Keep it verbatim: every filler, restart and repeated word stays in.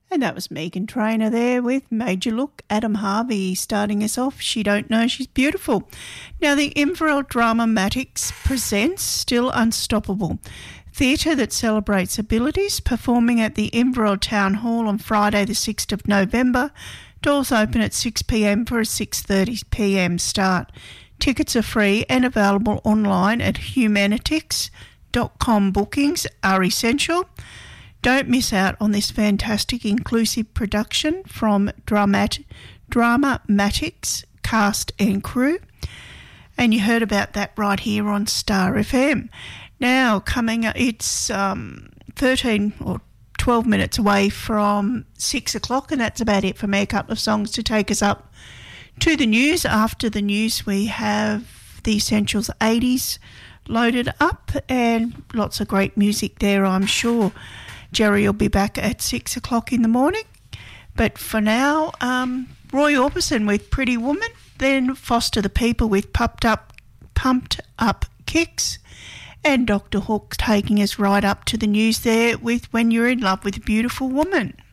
And that was Megan Trainor there with Major Look. Adam Harvey starting us off, She Don't Know She's Beautiful. Now, the Inverell Dramamatics presents Still Unstoppable, theatre that celebrates abilities, performing at the Inverell Town Hall on Friday the sixth of November. Doors open at six p m for a six thirty p m start. Tickets are free and available online at humanitics dot com. Bookings are essential. Don't miss out on this fantastic inclusive production from Dramat- Dramamatics cast and crew. And you heard about that right here on Star F M. Now, coming, it's um, thirteen or twelve minutes away from six o'clock, and that's about it for me. A couple of songs to take us up to the news. After the news, we have the Essentials eighties loaded up and lots of great music there, I'm sure. Jerry will be back at six o'clock in the morning. But for now, um, Roy Orbison with Pretty Woman, then Foster the People with Pumped Up, Pumped Up Kicks, and Doctor Hook taking us right up to the news there with When You're in Love with a Beautiful Woman.